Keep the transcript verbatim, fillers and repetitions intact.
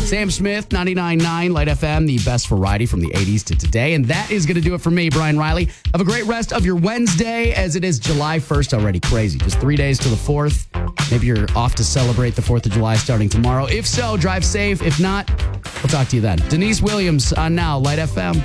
Sam Smith, ninety-nine point nine Light F M, the best variety from the eighties to today. And that is going to do it for me, Brian Riley. Have a great rest of your Wednesday, as it is July first already. Crazy. Just three days to the fourth. Maybe you're off to celebrate the fourth of July starting tomorrow. If so, drive safe. If not, we'll talk to you then. Denise Williams on Now, Light F M.